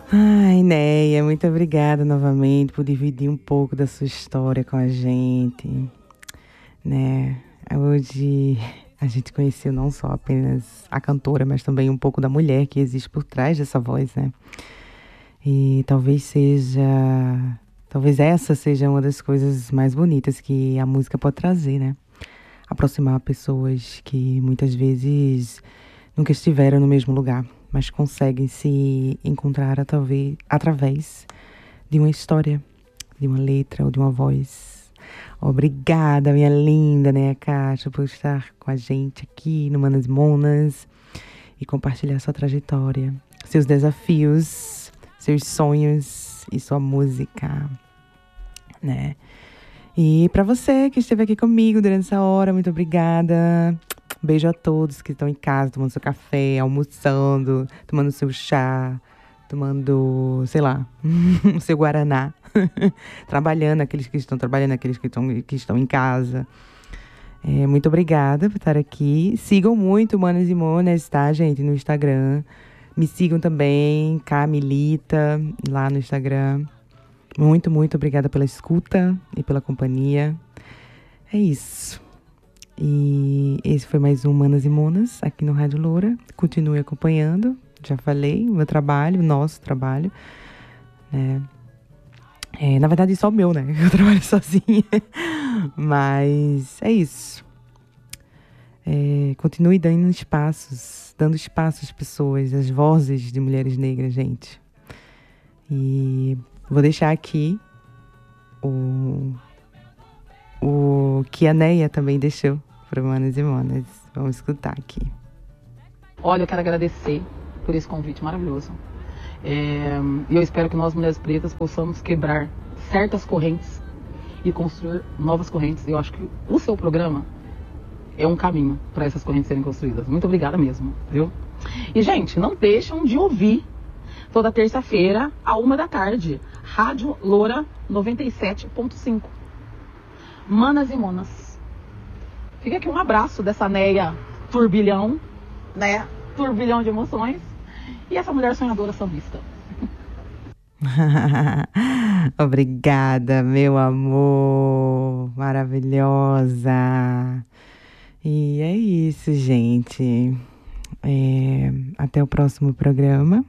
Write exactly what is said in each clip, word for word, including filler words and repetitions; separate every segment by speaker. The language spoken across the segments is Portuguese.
Speaker 1: Ai, Neia, muito obrigada novamente por dividir um pouco da sua história com a gente, né? Hoje a gente conheceu não só apenas a cantora, mas também um pouco da mulher que existe por trás dessa voz, né? E talvez seja, talvez essa seja uma das coisas mais bonitas que a música pode trazer, né? Aproximar pessoas que muitas vezes nunca estiveram no mesmo lugar, mas conseguem se encontrar através, através de uma história, de uma letra ou de uma voz. Obrigada, minha linda, né, Kátia, por estar com a gente aqui no Manas e Monas e compartilhar sua trajetória, seus desafios, seus sonhos e sua música, né? E para você que esteve aqui comigo durante essa hora, muito obrigada. Beijo a todos que estão em casa, tomando seu café, almoçando, tomando seu chá, tomando, sei lá, o seu guaraná. Trabalhando, aqueles que estão trabalhando, aqueles que estão, que estão em casa. É, muito obrigada por estar aqui. Sigam muito Manas e Monas, tá, gente, no Instagram. Me sigam também, Camilita, lá no Instagram. Muito, muito obrigada pela escuta e pela companhia. É isso. E esse foi mais um Manas e Monas aqui no Rádio Loura. Continue acompanhando. Já falei, o meu trabalho, o nosso trabalho, né? É, na verdade, só o meu, né? Eu trabalho sozinha. Mas é isso. É, continue dando espaços, dando espaço às pessoas, às vozes de mulheres negras, gente. E vou deixar aqui o, o que a Neia também deixou para Manas e Monas. Vamos escutar aqui.
Speaker 2: Olha, eu quero agradecer por esse convite maravilhoso. É, e eu espero que nós, mulheres pretas, possamos quebrar certas correntes e construir novas correntes. Eu acho que o seu programa é um caminho para essas correntes serem construídas. Muito obrigada mesmo, viu? E, gente, não deixam de ouvir toda terça-feira, à uma da tarde, Rádio Loura noventa e sete ponto cinco. Manas e Monas. Fica aqui um abraço dessa Neia turbilhão, né? Turbilhão de emoções. E essa mulher sonhadora sambista.
Speaker 1: Obrigada, meu amor. Maravilhosa. E é isso, gente. É, até o próximo programa.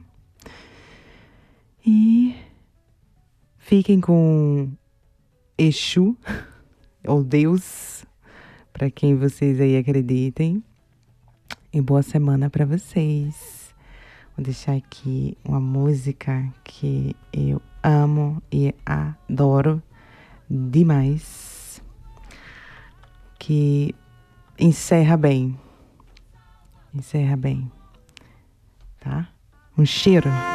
Speaker 1: E fiquem com Exu, ou Deus, para quem vocês aí acreditem. E boa semana para vocês. Vou deixar aqui uma música que eu amo e adoro demais, que encerra bem. Encerra bem, tá? Um cheiro.